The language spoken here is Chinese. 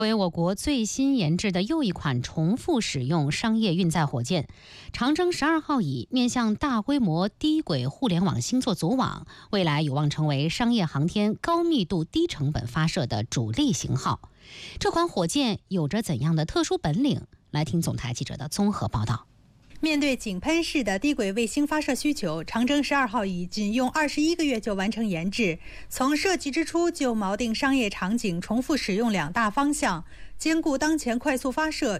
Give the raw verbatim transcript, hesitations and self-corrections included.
为我国最新研制的又一款重复使用商业运载火箭，长征十二号乙面向大规模低轨互联网星座组网，未来有望成为商业航天高密度低成本发射的主力型号。这款火箭有着怎样的特殊本领？来听总台记者的综合报道。 面对井喷式的低轨卫星发射需求，长征十二号乙仅用二十一个月就完成研制。从设计之初就锚定商业场景重复使用两大方向，兼顾当前快速发射